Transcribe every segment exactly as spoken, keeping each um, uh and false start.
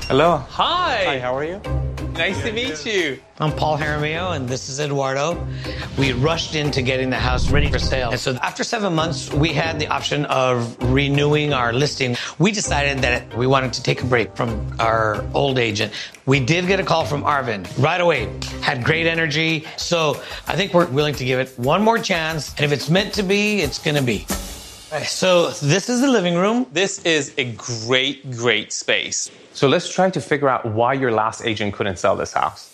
Hello. Hi. Hi, how are you? Nice to meet you. I'm Paul Jaramillo, and this is Eduardo. We rushed into getting the house ready for sale. And so after seven months, we had the option of renewing our listing. We decided that we wanted to take a break from our old agent. We did get a call from Arvin right away. Had great energy. So I think we're willing to give it one more chance. And if it's meant to be, it's going to be. So this is the living room. This is a great, great space. So let's try to figure out why your last agent couldn't sell this house.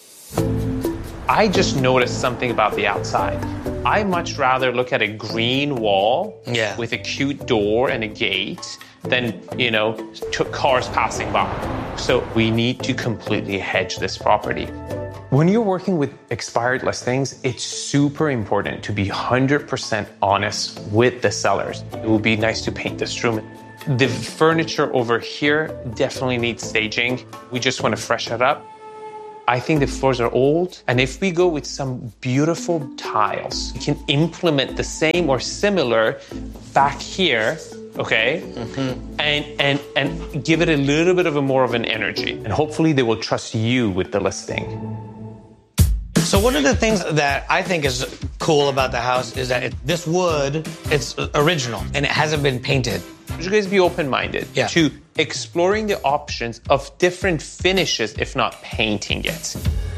I just noticed something about the outside. I much rather look at a green wall yeah. with a cute door and a gate than, you know, t- cars passing by. So we need to completely hedge this property. When you're working with expired listings, it's super important to be one hundred percent honest with the sellers. It would be nice to paint this room. The furniture over here definitely needs staging. We just want to freshen it up. I think the floors are old, and if we go with some beautiful tiles, we can implement the same or similar back here, okay? Mm-hmm. And and and give it a little bit of a more of an energy. And hopefully they will trust you with the listing. So one of the things that I think is cool about the house is that it, this wood, it's original, and it hasn't been painted. You guys be open-minded yeah. to exploring the options of different finishes, if not painting it.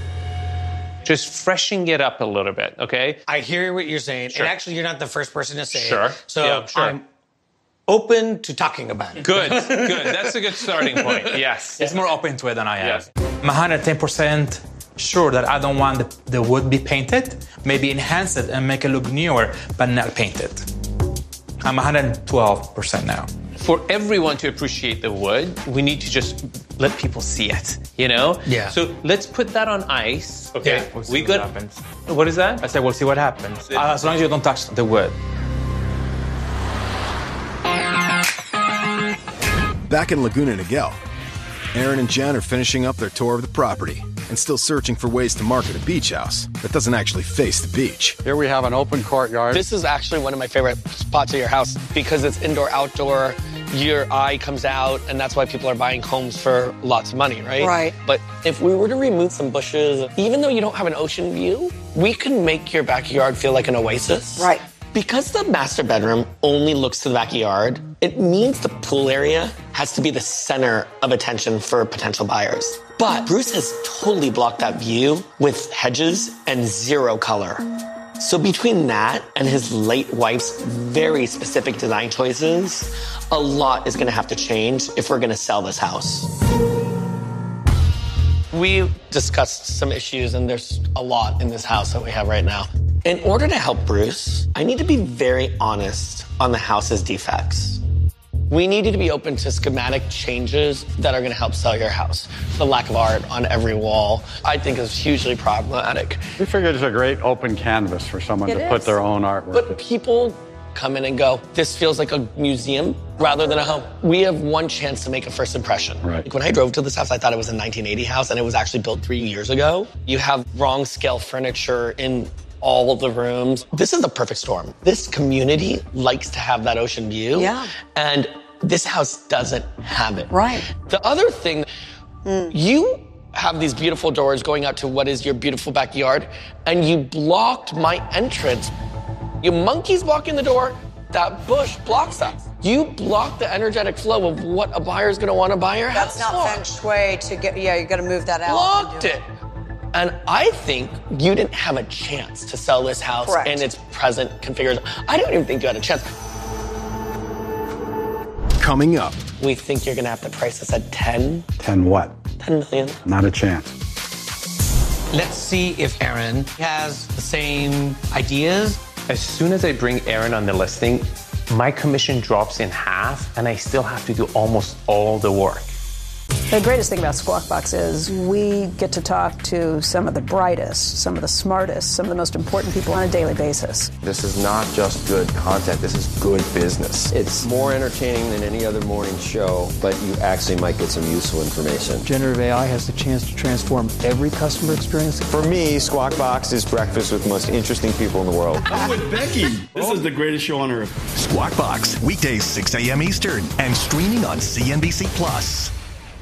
Just freshening it up a little bit, okay? I hear what you're saying. Sure. And actually, you're not the first person to say sure. it. So yeah, sure. I'm open to talking about it. Good, good. That's a good starting point, yes. It's more open to it than I am. Yes. I'm one hundred ten percent sure that I don't want the, the wood be painted, maybe enhance it and make it look newer, but not paint it. I'm one hundred twelve percent now. For everyone to appreciate the wood, we need to just let people see it, you know? Yeah. So let's put that on ice, okay? Yeah, we'll see we what good. happens. What is that? I said, we'll see what happens. Uh, as long as you don't touch the wood. Back in Laguna Niguel, Aaron and Jen are finishing up their tour of the property and still searching for ways to market a beach house that doesn't actually face the beach. Here we have an open courtyard. This is actually one of my favorite spots of your house because it's indoor, outdoor. Your eye comes out, and that's why people are buying homes for lots of money, right? Right. But if we were to remove some bushes, even though you don't have an ocean view, we could make your backyard feel like an oasis. Right. Because the master bedroom only looks to the backyard, it means the pool area has to be the center of attention for potential buyers. But Bruce has totally blocked that view with hedges and zero color. So between that and his late wife's very specific design choices, a lot is gonna have to change if we're gonna sell this house. We discussed some issues, and there's a lot in this house that we have right now. In order to help Bruce, I need to be very honest on the house's defects. We need you to be open to schematic changes that are going to help sell your house. The lack of art on every wall, I think, is hugely problematic. We figured it's a great open canvas for someone It to is. put their own artwork. But people come in and go, this feels like a museum rather than a home. We have one chance to make a first impression. Right. Like when I drove to this house, I thought it was a nineteen eighty house, and it was actually built three years ago. You have wrong scale furniture in all of the rooms. This is the perfect storm. This community likes to have that ocean view. Yeah. And this house doesn't have it. Right. The other thing, mm. you have these beautiful doors going out to what is your beautiful backyard, and you blocked my entrance. You monkeys walk in the door, that bush blocks that. You block the energetic flow of what a buyer's gonna wanna buy your That's house not for. feng shui to get, yeah, you gotta move that out. Blocked it. And I think you didn't have a chance to sell this house Correct. in its present configuration. I don't even think you had a chance. Coming up. We think you're gonna have to price this at ten. ten what? ten million. Not a chance. Let's see if Aaron has the same ideas. As soon as I bring Aaron on the listing, my commission drops in half, and I still have to do almost all the work. The greatest thing about Squawk Box is we get to talk to some of the brightest, some of the smartest, some of the most important people on a daily basis. This is not just good content, this is good business. It's more entertaining than any other morning show, but you actually might get some useful information. Generative A I has the chance to transform every customer experience. For me, Squawk Box is breakfast with the most interesting people in the world. I'm with Becky. This is the greatest show on earth. Squawk Box, weekdays six a.m. Eastern, and streaming on C N B C Plus.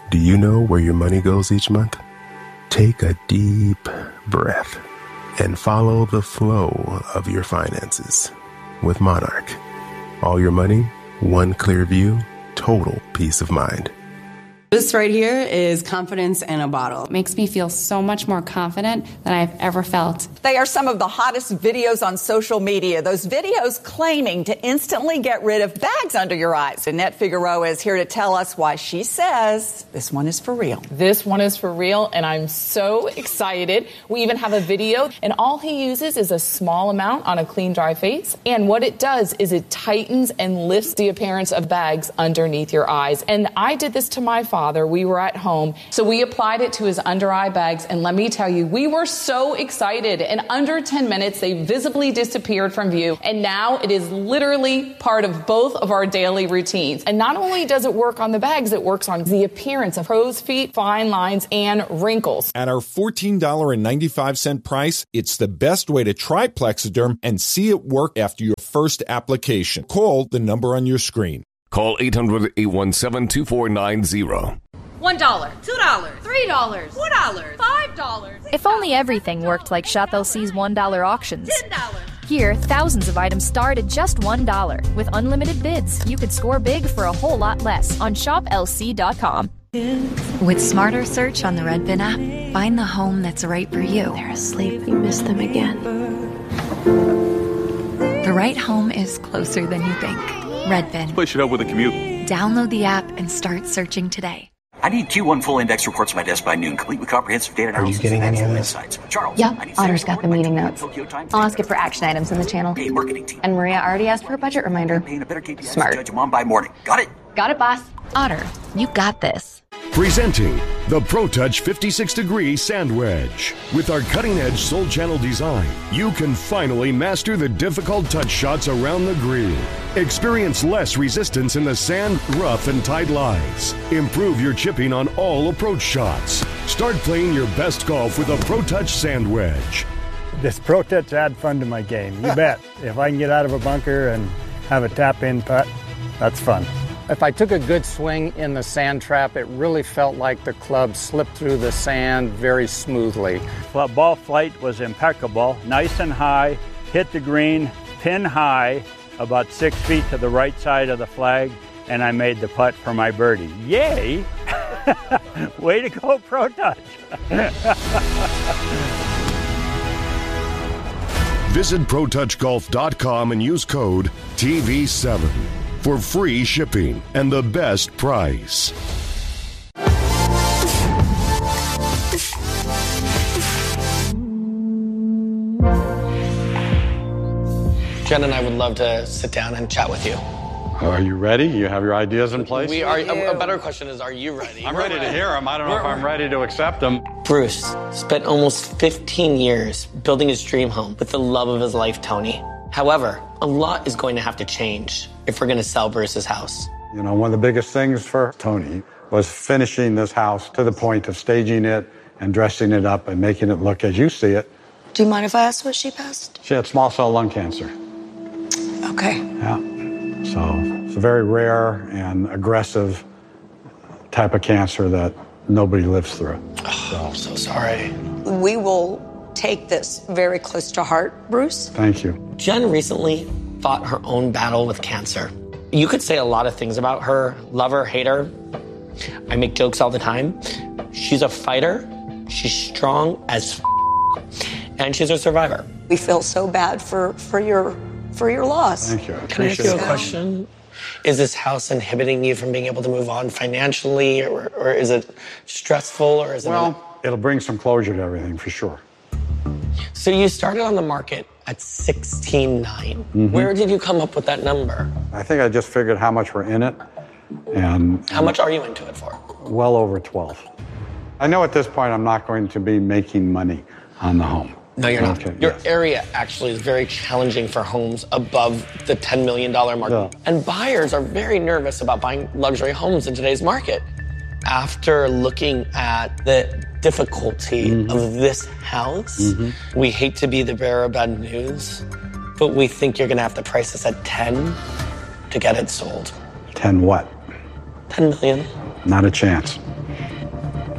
Do you know where your money goes each month? Take a deep breath and follow the flow of your finances with Monarch. All your money, one clear view, total peace of mind. This right here is confidence in a bottle. It makes me feel so much more confident than I've ever felt. They are some of the hottest videos on social media. Those videos claiming to instantly get rid of bags under your eyes. Annette Figueroa is here to tell us why she says this one is for real. This one is for real, and I'm so excited. We even have a video, and all he uses is a small amount on a clean, dry face. And what it does is it tightens and lifts the appearance of bags underneath your eyes. And I did this to my father. We were at home, so we applied it to his under eye bags, and let me tell you, we were so excited. In under ten minutes, they visibly disappeared from view, and now it is literally part of both of our daily routines. And not only does it work on the bags, it works on the appearance of crow's feet, fine lines, and wrinkles. At our fourteen dollars and ninety-five cents price, it's the best way to try Plexiderm and see it work after your first application. Call the number on your screen. Call eight hundred, eight one seven, two four nine zero. One dollar, two dollars, three dollars, four dollars, five dollars. If only everything worked like Shop L C's one dollar auctions. Ten dollars. Here, thousands of items start at just one dollar. With unlimited bids, you could score big for a whole lot less on shop L C dot com. With Smarter Search on the Redfin app, find the home that's right for you. They're asleep. You miss them again. The right home is closer than you think. Redfin. Push it up with a commute. Download the app and start searching today. I need Q one full index reports on my desk by noon, complete with comprehensive data analysis. Are you getting any of this? Insights. Charles, yep, Otter's got the meeting notes. I'll ask it for action items in the channel. Hey, marketing team. And Maria already asked for a budget reminder. Smart. Judge a mom by morning. Got it? Got it, boss. Otter, you got this. Presenting the ProTouch fifty-six degree Sand Wedge. With our cutting-edge Soul Channel design, you can finally master the difficult touch shots around the green. Experience less resistance in the sand, rough, and tight lies. Improve your chipping on all approach shots. Start playing your best golf with a ProTouch Sand Wedge. This ProTouch add fun to my game, you bet. If I can get out of a bunker and have a tap-in putt, that's fun. If I took a good swing in the sand trap, it really felt like the club slipped through the sand very smoothly. Ball flight was impeccable, nice and high, hit the green, pin high, about six feet to the right side of the flag, and I made the putt for my birdie. Yay! Way to go, ProTouch! Visit Pro Touch Golf dot com and use code T V seven for free shipping and the best price. Jen and I would love to sit down and chat with you. Are you ready? You have your ideas in place? We are. A, a better question is, are you ready? I'm ready to hear them. I don't know if I'm ready to accept them. Bruce spent almost fifteen years building his dream home with the love of his life, Tony. However, a lot is going to have to change if we're going to sell Bruce's house. You know, one of the biggest things for Tony was finishing this house to the point of staging it and dressing it up and making it look as you see it. Do you mind if I ask what she passed? She had small cell lung cancer. Okay. Yeah. So it's a very rare and aggressive type of cancer that nobody lives through. Oh, so. I'm so sorry. We will take this very close to heart, Bruce. Thank you. Jen recently fought her own battle with cancer. You could say a lot of things about her, love her, hate her. I make jokes all the time. She's a fighter. She's strong as f- and she's a survivor. We feel so bad for, for your for your loss. Thank you. I Can I ask you a question? Is this house inhibiting you from being able to move on financially, or, or is it stressful, or is it? Well, it'll bring some closure to everything for sure. So you started on the market at sixteen nine. Mm-hmm. Where did you come up with that number? I think I just figured how much we're in it, and how much are you into it for? Well over twelve. I know at this point I'm not going to be making money on the home. No, you're not. Okay, Your yes. area actually is very challenging for homes above the ten million dollars mark. Yeah. And buyers are very nervous about buying luxury homes in today's market. After looking at the difficulty mm-hmm. of this house, mm-hmm. we hate to be the bearer of bad news, but we think you're going to have to price this at ten to get it sold. ten what? ten million. Not a chance.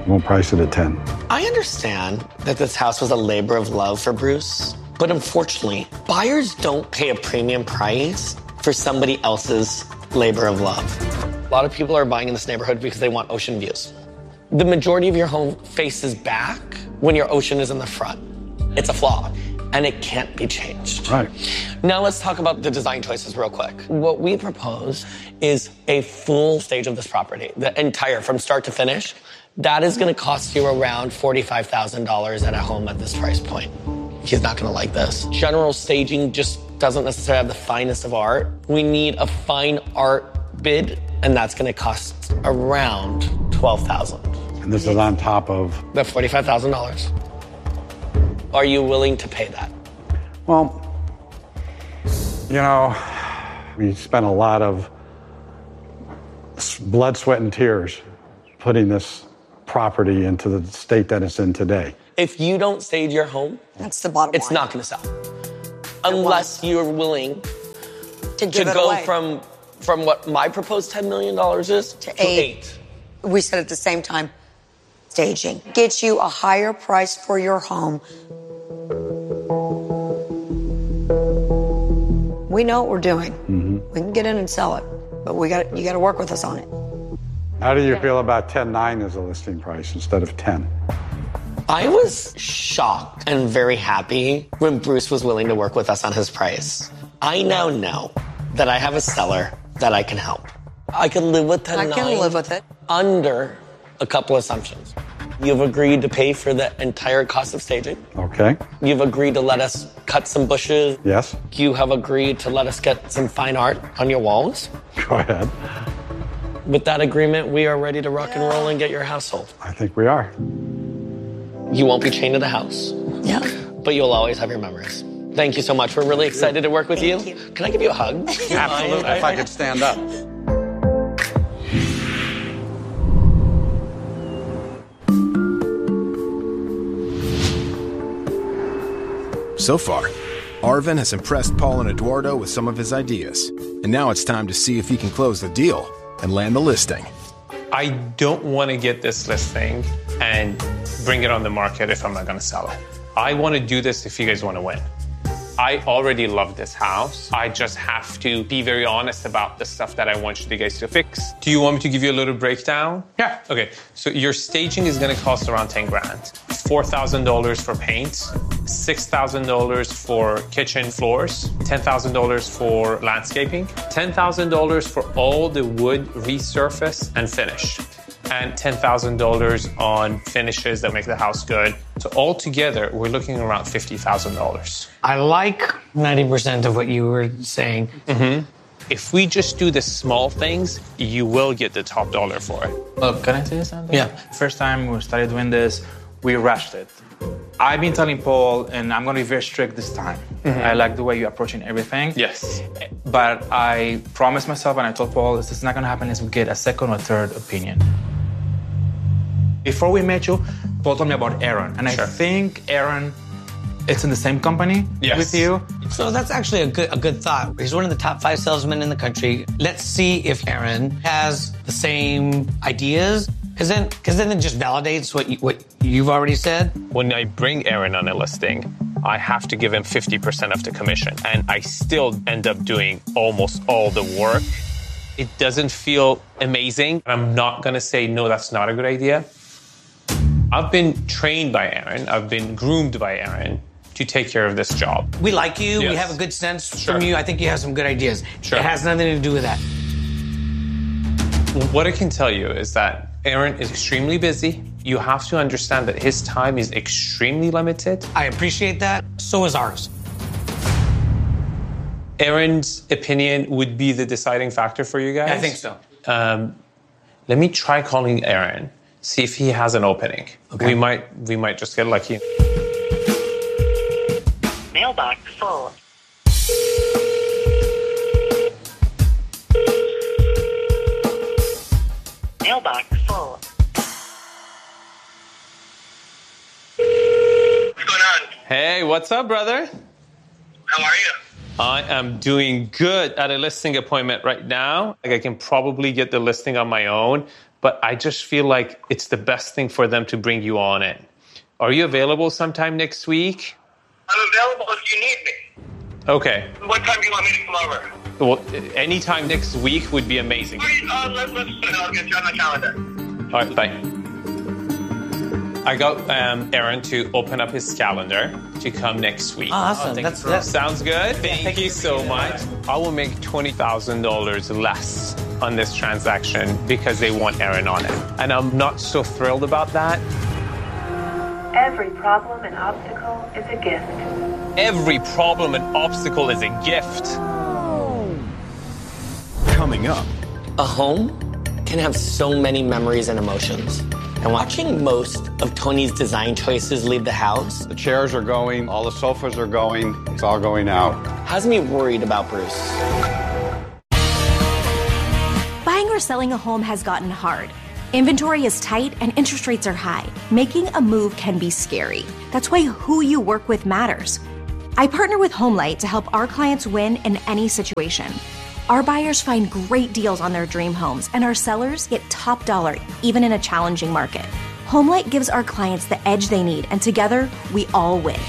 We'll price it at ten. I understand that this house was a labor of love for Bruce, but unfortunately, buyers don't pay a premium price for somebody else's labor of love. A lot of people are buying in this neighborhood because they want ocean views. The majority of your home faces back when your ocean is in the front. It's a flaw, and it can't be changed. Right. Now let's talk about the design choices real quick. What we propose is a full stage of this property, the entire, from start to finish. That is gonna cost you around forty-five thousand dollars at a home at this price point. He's not gonna like this. General staging just doesn't necessarily have the finest of art. We need a fine art bid, and that's gonna cost around twelve thousand dollars. And this is on top of? The forty-five thousand dollars. Are you willing to pay that? Well, you know, we spent a lot of blood, sweat, and tears putting this property into the state that it's in today. If you don't stage your home, that's the bottom it's line. not going to sell. Unless you're willing to, give to it go away. from from what my proposed ten million dollars is to, to eight. eight. We said at the same time, staging. Get you a higher price for your home. We know what we're doing. Mm-hmm. We can get in and sell it, but we got you got to work with us on it. How do you feel about ten nine as a listing price instead of ten? I was shocked and very happy when Bruce was willing to work with us on his price. I now know that I have a seller that I can help. I can live with ten nine. I can live with it. Under a couple assumptions. You've agreed to pay for the entire cost of staging. Okay. You've agreed to let us cut some bushes. Yes. You have agreed to let us get some fine art on your walls. Go ahead. With that agreement, we are ready to rock and roll and get your house sold. I think we are. You won't be chained to the house. Yeah. But you'll always have your memories. Thank you so much. We're really excited to work with you. you. Can I give you a hug? Absolutely. If I could stand up. So far, Arvin has impressed Paul and Eduardo with some of his ideas. And now it's time to see if he can close the deal and land the listing. I don't want to get this listing and bring it on the market if I'm not going to sell it. I want to do this if you guys want to win. I already love this house. I just have to be very honest about the stuff that I want you guys to fix. Do you want me to give you a little breakdown? Yeah. Okay, so your staging is going to cost around ten grand. four thousand dollars for paint, six thousand dollars for kitchen floors, ten thousand dollars for landscaping, ten thousand dollars for all the wood resurface and finish, and ten thousand dollars on finishes that make the house good. So altogether, we're looking around fifty thousand dollars. I like ninety percent of what you were saying. Mm-hmm. If we just do the small things, you will get the top dollar for it. Look, can I say something? Yeah. First time we started doing this, we rushed it. I've been telling Paul, and I'm going to be very strict this time. Mm-hmm. I like the way you're approaching everything. Yes. But I promised myself, and I told Paul, this is not going to happen unless we get a second or third opinion. Before we met you, Paul told me about Aaron, and sure. I think Aaron, it's in the same company yes. with you. So that's actually a good a good thought. He's one of the top five salesmen in the country. Let's see if Aaron has the same ideas, because then because then it just validates what you, what you've already said. When I bring Aaron on a listing, I have to give him fifty percent of the commission, and I still end up doing almost all the work. It doesn't feel amazing. I'm not going to say, no, that's not a good idea. I've been trained by Aaron. I've been groomed by Aaron to take care of this job. We like you. Yes. We have a good sense Sure. from you. I think you have some good ideas. Sure. It has nothing to do with that. What I can tell you is that Aaron is extremely busy. You have to understand that his time is extremely limited. I appreciate that. So is ours. Aaron's opinion would be the deciding factor for you guys? I think so. Um, let me try calling Aaron. See if he has an opening. Okay. We might we might just get lucky. Mailbox full. Mailbox full. What's going on? Hey, what's up, brother? How are you? I am doing good at a listing appointment right now. Like I can probably get the listing on my own, but I just feel like it's the best thing for them to bring you on in. Are you available sometime next week? I'm available if you need me. Okay. What time do you want me to come over? Well, anytime next week would be amazing. Uh, let's, let's, I'll get you on the calendar. All right, bye. I got um, Aaron to open up his calendar to come next week. Awesome. Oh, that's, that sounds good. Thank, thank you so much. I will make twenty thousand dollars less on this transaction because they want Aaron on it. And I'm not so thrilled about that. Every problem and obstacle is a gift. Every problem and obstacle is a gift. Coming up. A home can have so many memories and emotions. And watching most of Tony's design choices leave the house, The chairs are going, all the sofas are going, it's all going out. has me worried about Bruce. Buying or selling a home has gotten hard. Inventory is tight and interest rates are high. Making a move can be scary. That's why who you work with matters. I partner with HomeLight to help our clients win in any situation. Our buyers find great deals on their dream homes, and our sellers get top dollar, even in a challenging market. HomeLight gives our clients the edge they need, and together, we all win.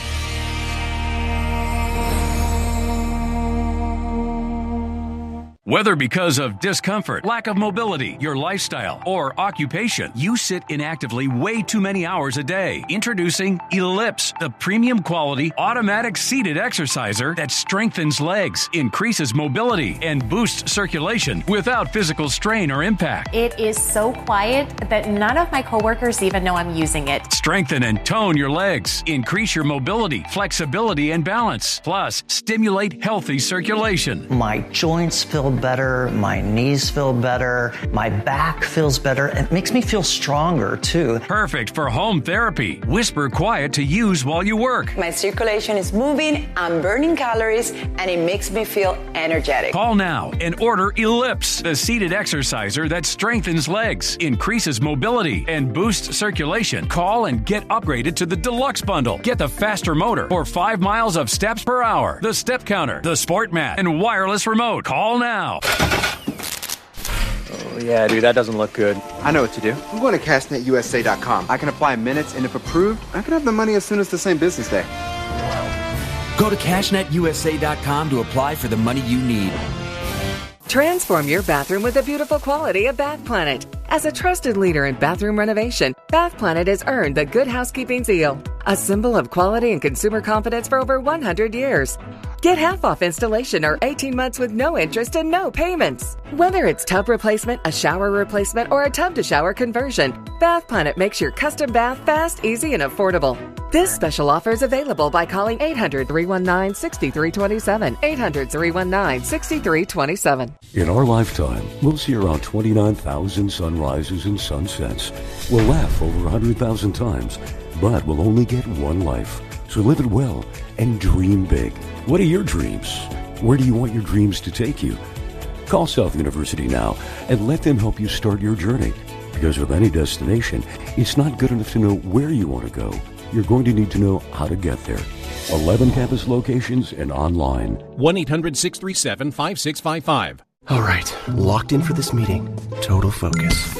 Whether because of discomfort, lack of mobility, your lifestyle, or occupation, you sit inactively way too many hours a day. Introducing Ellipse, the premium quality automatic seated exerciser that strengthens legs, increases mobility, and boosts circulation without physical strain or impact. It is so quiet that none of my coworkers even know I'm using it. Strengthen and tone your legs, increase your mobility, flexibility, and balance, plus stimulate healthy circulation. My joints feel better, my knees feel better, my back feels better. It makes me feel stronger too. Perfect for home therapy. Whisper quiet to use while you work. My circulation is moving, I'm burning calories, and it makes me feel energetic. Call now and order Ellipse, the seated exerciser that strengthens legs, increases mobility, and boosts circulation. Call and get upgraded to the Deluxe Bundle. Get the faster motor for five miles of steps per hour, the step counter, the sport mat, and wireless remote. Call now. Oh, yeah, dude, that doesn't look good. I know what to do. I'm going to cash net U S A dot com. I can apply in minutes, and if approved, I can have the money as soon as the same business day. Go to cash net U S A dot com to apply for the money you need. Transform your bathroom with the beautiful quality of Bath Planet. As a trusted leader in bathroom renovation, Bath Planet has earned the Good Housekeeping seal, a symbol of quality and consumer confidence for over one hundred years. Get half off installation or eighteen months with no interest and no payments. Whether it's tub replacement, a shower replacement, or a tub-to-shower conversion, Bath Planet makes your custom bath fast, easy, and affordable. This special offer is available by calling eight hundred, three one nine, six three two seven, eight hundred, three one nine, six three two seven. In our lifetime, we'll see around twenty-nine thousand sunrises and sunsets. We'll laugh over one hundred thousand times, but we'll only get one life. So live it well and dream big. What are your dreams? Where do you want your dreams to take you? Call South University now and let them help you start your journey. Because with any destination, it's not good enough to know where you want to go. You're going to need to know how to get there. eleven campus locations and online. one eight hundred, six three seven, five six five five. All right, locked in for this meeting. Total focus.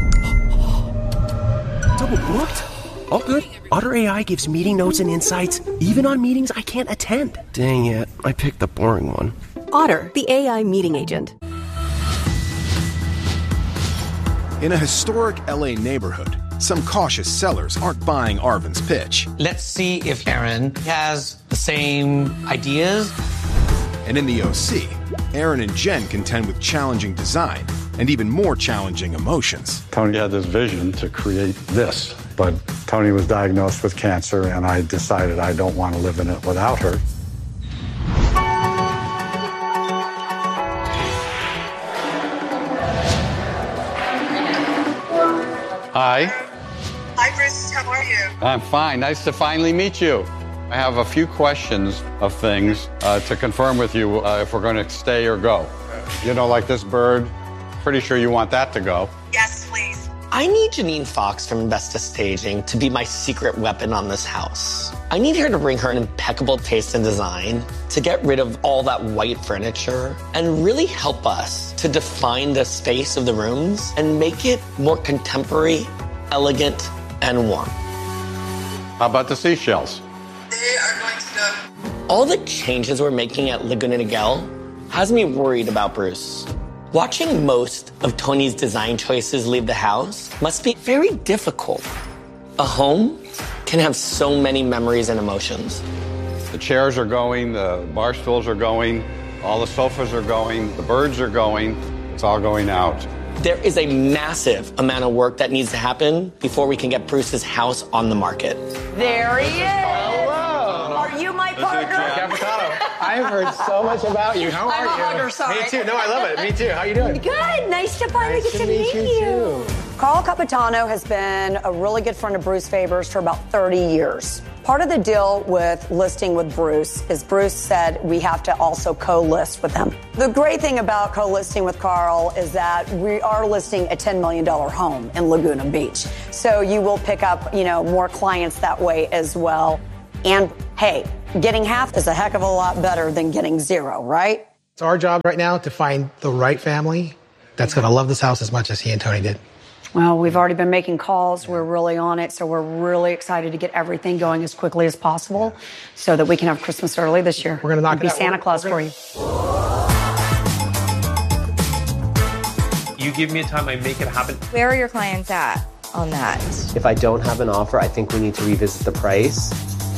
Double booked? All good. Otter A I gives meeting notes and insights, even on meetings I can't attend. Dang it, I picked the boring one. Otter, the A I meeting agent. In a historic L A neighborhood, some cautious sellers aren't buying Arvin's pitch. Let's see if Aaron has the same ideas. And in the O C, Aaron and Jen contend with challenging design and even more challenging emotions. Tony had this vision to create this, but Tony was diagnosed with cancer, and I decided I don't want to live in it without her. Hi. Hi, Bruce. How are you? I'm fine. Nice to finally meet you. I have a few questions of things uh, to confirm with you uh, if we're going to stay or go. You know, like this bird, pretty sure you want that to go. Yes, please. I need Janine Fox from Vesta Staging to be my secret weapon on this house. I need her to bring her impeccable taste in design, to get rid of all that white furniture, and really help us to define the space of the rooms and make it more contemporary, elegant, and warm. How about the seashells? They are going to go. All the changes we're making at Laguna Niguel has me worried about Bruce. Watching most of Tony's design choices leave the house must be very difficult. A home can have so many memories and emotions. The chairs are going, the bar stools are going, all the sofas are going, the birds are going. It's all going out. There is a massive amount of work that needs to happen before we can get Bruce's house on the market. There he is. Hello. Are you my partner? Capitano. I've heard so much about you. How are I'm a you? hugger, sorry. Me too. No, I love it. Me too. How you doing? Good. Nice to finally Nice get to to meet meet, you, you. Carl Capitano has been a really good friend of Bruce Favors for about thirty years. Part of the deal with listing with Bruce is Bruce said we have to also co-list with him. The great thing about co-listing with Carl is that we are listing a ten million dollars home in Laguna Beach. So you will pick up, you know, more clients that way as well. And hey, getting half is a heck of a lot better than getting zero, right? It's our job right now to find the right family that's going to love this house as much as he and Tony did. Well, we've already been making calls. We're really on it. So we're really excited to get everything going as quickly as possible so that we can have Christmas early this year. We're going to knock and it be out. Santa We're- Claus we're for you. You give me a time, I make it happen. Where are your clients at on that? If I don't have an offer, I think we need to revisit the price.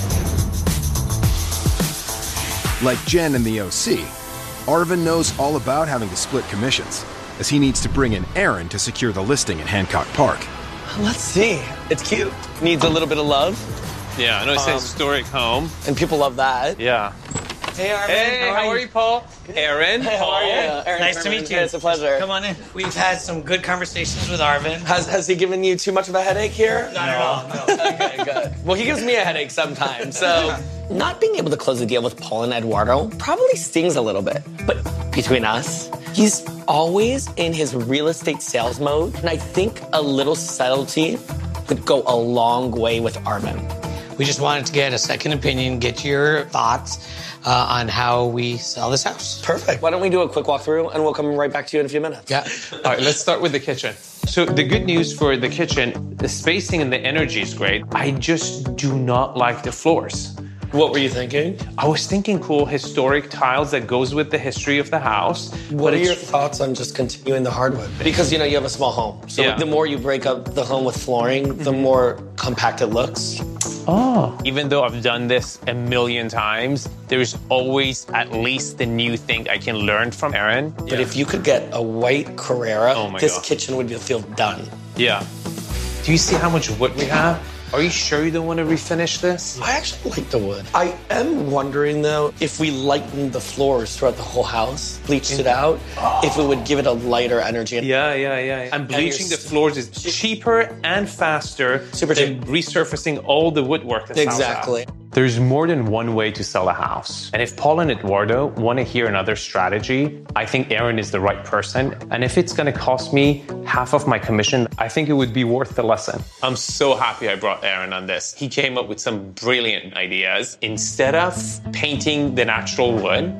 Like Jen in the O C, Arvin knows all about having to split commissions, as he needs to bring in Aaron to secure the listing in Hancock Park. Let's see. It's cute. Needs a little bit of love. Yeah, I know it says Um, historic home. And people love that. Yeah. Hey, Arvin. Hey, how are you, Paul? Aaron, Hey, how Paul. are you? Aaron Nice to Berman. meet you. Hey, it's a pleasure. Come on in. We've had some good conversations with Arvin. Has, has he given you too much of a headache here? Not at all. No. Okay, good. Well, he gives me a headache sometimes, so not being able to close the deal with Paul and Eduardo probably stings a little bit. But between us, he's always in his real estate sales mode, and I think a little subtlety would go a long way with Arvin. We just wanted to get a second opinion, get your thoughts uh, on how we sell this house. Perfect. Why don't we do a quick walkthrough, and we'll come right back to you in a few minutes. Yeah. All right, let's start with the kitchen. So the good news for the kitchen, the spacing and the energy is great. I just do not like the floors. What were you thinking? I was thinking cool historic tiles that goes with the history of the house. What but are your it's- thoughts on just continuing the hardwood? Because, you know, you have a small home. So Yeah. the more you break up the home with flooring, the more compact it looks. Oh. Even though I've done this a million times, there's always at least the new thing I can learn from Aaron. But if you could get a white Carrera, Oh my this God. kitchen would feel done. Yeah. Do you see how much wood we have? Are you sure you don't want to refinish this? I actually like the wood. I am wondering, though, if we lightened the floors throughout the whole house, bleached it out, if it would give it a lighter energy. Yeah, yeah, yeah. And bleaching the floors is cheaper and faster Super than resurfacing all the woodwork this house has. Exactly. There's more than one way to sell a house. And if Paul and Eduardo want to hear another strategy, I think Aaron is the right person. And if it's going to cost me half of my commission, I think it would be worth the lesson. I'm so happy I brought Aaron on this. He came up with some brilliant ideas. Instead of painting the natural wood,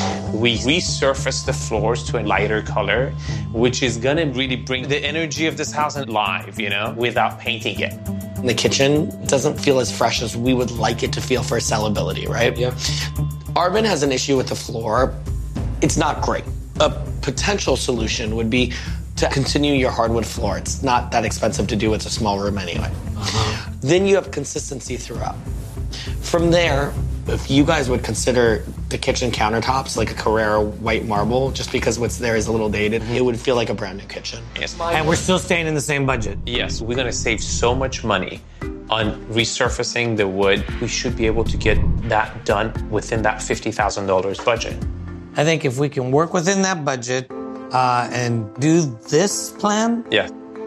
we resurface the floors to a lighter color, which is gonna really bring the energy of this house alive, you know, without painting it. The kitchen doesn't feel as fresh as we would like it to feel for sellability, right? Yeah. Arvin has an issue with the floor. It's not great. A potential solution would be to continue your hardwood floor. It's not that expensive to do. It's a small room anyway. Uh-huh. Then you have consistency throughout. From there, if you guys would consider the kitchen countertops like a Carrera white marble, just because what's there is a little dated, it would feel like a brand new kitchen. Yes. And we're still staying in the same budget. Yes, we're gonna save so much money on resurfacing the wood. We should be able to get that done within that fifty thousand dollars budget. I think if we can work within that budget uh, and do this plan, Yeah.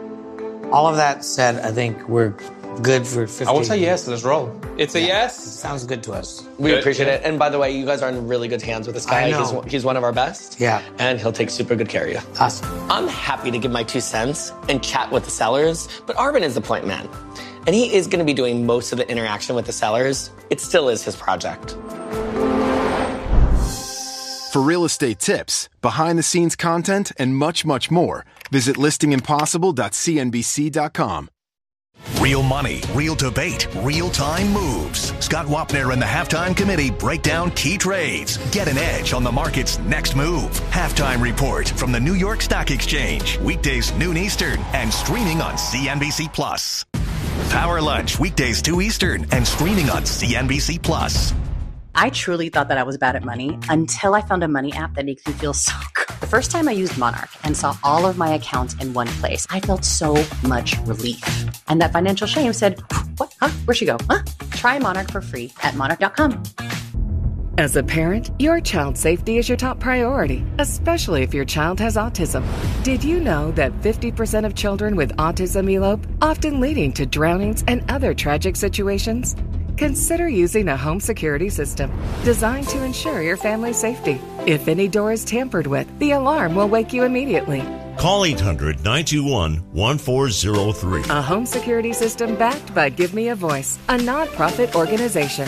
all of that said, I think we're good for fifty. I will say yes, let's roll. It's a yes? Sounds good to us. We Good. appreciate it. And by the way, you guys are in really good hands with this guy. I know. He's, he's one of our best. Yeah. And he'll take super good care of you. Awesome. I'm happy to give my two cents and chat with the sellers, but Arvin is the point man. And he is going to be doing most of the interaction with the sellers. It still is his project. For real estate tips, behind-the-scenes content, and much, much more, visit listing impossible dot c n b c dot com. Real money, real debate, real-time moves. Scott Wapner and the Halftime Committee break down key trades. Get an edge on the market's next move. Halftime Report from the New York Stock Exchange. Weekdays noon Eastern and streaming on C N B C Plus. Power Lunch, weekdays two Eastern and streaming on C N B C Plus. I truly thought that I was bad at money until I found a money app that makes me feel so good. The first time I used Monarch and saw all of my accounts in one place, I felt so much relief. And that financial shame said, what? Huh? Where'd she go? Huh? Try Monarch for free at monarch dot com. As a parent, your child's safety is your top priority, especially if your child has autism. Did you know that fifty percent of children with autism elope, often leading to drownings and other tragic situations? Consider using a home security system designed to ensure your family's safety. If any door is tampered with, the alarm will wake you immediately. Call eight hundred, nine two one, one four zero three. A home security system backed by Give Me a Voice, a nonprofit organization.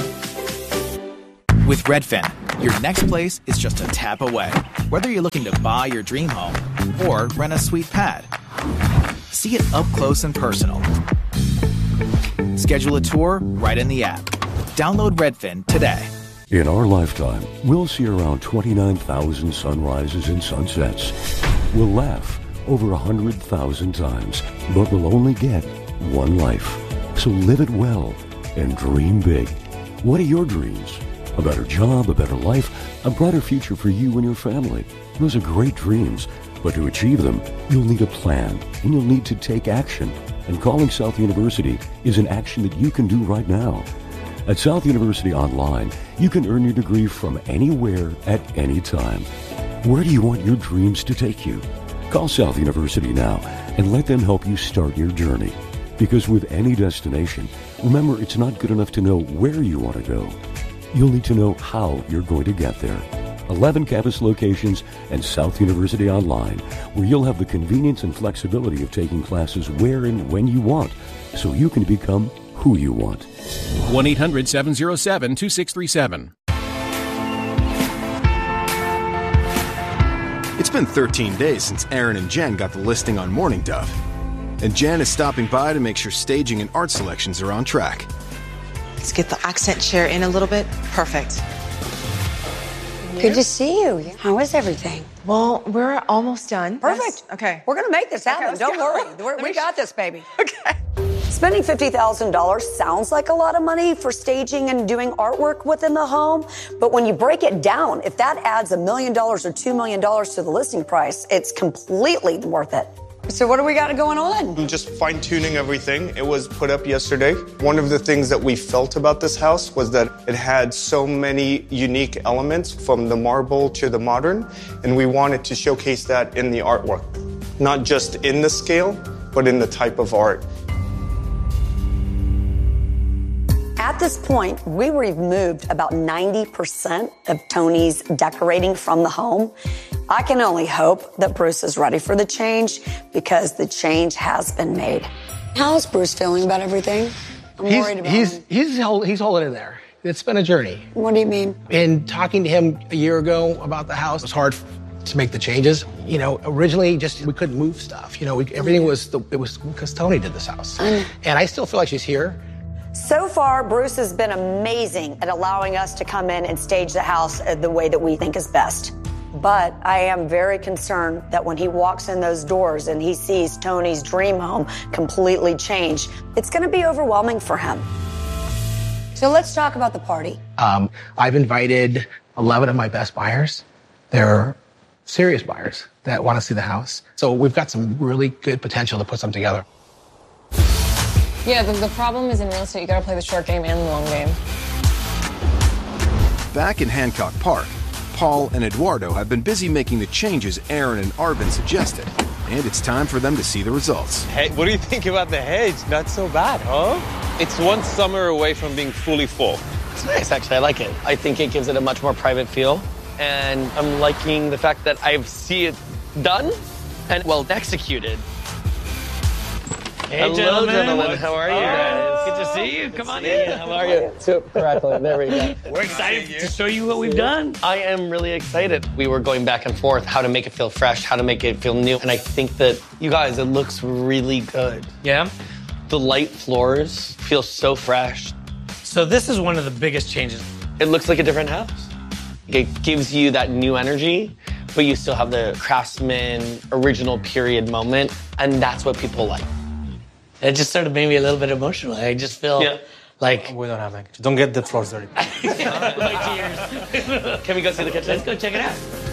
With Redfin, your next place is just a tap away. Whether you're looking to buy your dream home or rent a sweet pad, see it up close and personal. Schedule a tour right in the app. Download Redfin today. In our lifetime, we'll see around twenty-nine thousand sunrises and sunsets. We'll laugh over one hundred thousand times, but we'll only get one life. So live it well and dream big. What are your dreams? A better job, a better life, a brighter future for you and your family. Those are great dreams, but to achieve them, you'll need a plan and you'll need to take action. And calling South University is an action that you can do right now. At South University Online, you can earn your degree from anywhere at any time. Where do you want your dreams to take you? Call South University now and let them help you start your journey. Because with any destination, remember it's not good enough to know where you want to go. You'll need to know how you're going to get there. eleven campus locations and South University Online, where you'll have the convenience and flexibility of taking classes where and when you want, so you can become who you want. one eight hundred, seven oh seven, two six three seven. It's been thirteen days since Aaron and Jen got the listing on Morning Dove. And Jen is stopping by to make sure staging and art selections are on track. Let's get the accent chair in a little bit. Perfect. Good to see you. How is everything? Well, we're almost done. Perfect. Yes. Okay. We're going to make this happen. Okay, Don't go. worry. We're, we got this, baby. Okay. Spending fifty thousand dollars sounds like a lot of money for staging and doing artwork within the home. But when you break it down, if that adds a million dollars or two million dollars to the listing price, it's completely worth it. So what do we got going on? I'm just fine-tuning everything. It was put up yesterday. One of the things that we felt about this house was that it had so many unique elements from the marble to the modern, and we wanted to showcase that in the artwork. Not just in the scale, but in the type of art. At this point, we removed about ninety percent of Tony's decorating from the home. I can only hope that Bruce is ready for the change because the change has been made. How's Bruce feeling about everything? I'm he's, worried about he's, him. He's, hold, he's holding in there. It's been a journey. What do you mean? In talking to him a year ago about the house, it was hard to make the changes. You know, originally just we couldn't move stuff. You know, we, everything was, the, it was because Tony did this house. And I still feel like she's here. So far, Bruce has been amazing at allowing us to come in and stage the house the way that we think is best. But I am very concerned that when he walks in those doors and he sees Tony's dream home completely changed, it's going to be overwhelming for him. So let's talk about the party. Um, I've invited eleven of my best buyers. They're serious buyers that want to see the house. So we've got some really good potential to put something together. Yeah, the, the problem is in real estate, you got to play the short game and the long game. Back in Hancock Park, Paul and Eduardo have been busy making the changes Aaron and Arvin suggested, and it's time for them to see the results. Hey, what do you think about the hedge? Not so bad, huh? It's one summer away from being fully full. It's nice, actually. I like it. I think it gives it a much more private feel, and I'm liking the fact that I see it done and well executed. Hey, Hello, gentlemen. gentlemen. How are you guys? Good to see you. Come on in. How are you? Super congratulations. There we go. We're excited to show you what we've done. I am really excited. We were going back and forth how to make it feel fresh, how to make it feel new. And I think that, you guys, it looks really good. Yeah? The light floors feel so fresh. So this is one of the biggest changes. It looks like a different house. It gives you that new energy, but you still have the craftsman, original period moment, and that's what people like. It just sort of made me a little bit emotional. I just feel Yeah. like... We don't have that. Don't get the floors dirty. My tears. Can we go see the kitchen? Let's go check it out.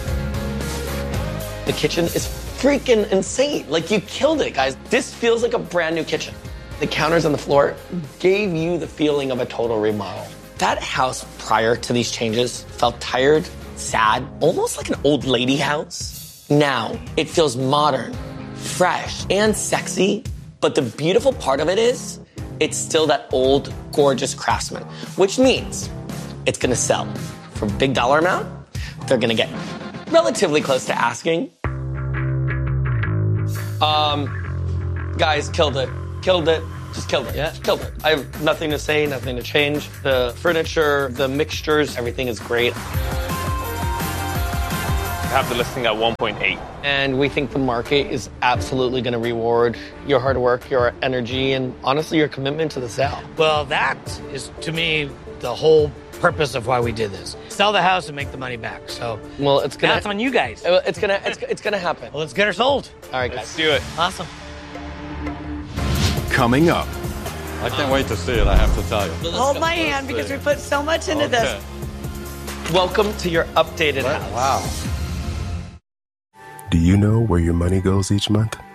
The kitchen is freaking insane. Like, you killed it, guys. This feels like a brand new kitchen. The counters on the floor gave you the feeling of a total remodel. That house prior to these changes felt tired, sad, almost like an old lady house. Now, it feels modern, fresh, and sexy, but the beautiful part of it is it's still that old, gorgeous craftsman, which means it's gonna sell for a big dollar amount. They're gonna get relatively close to asking. Um, guys, killed it. Killed it. Just killed it. Yeah. Just killed it. I have nothing to say, nothing to change. The furniture, the mixtures, everything is great. I have the listing at one point eight. And we think the market is absolutely going to reward your hard work, your energy, and honestly, your commitment to the sale. Well, that is, to me, the whole purpose of why we did this. Sell the house and make the money back. So, well, it's gonna. That's on you guys. It's gonna. It's, it's gonna happen. Well, let's get her sold. All right, guys. Let's do it. Awesome. Coming up. I can't wait to see it, I have to tell you. Hold my hand because we put so much into this. Welcome to your updated house. Wow. Do you know where your money goes each month?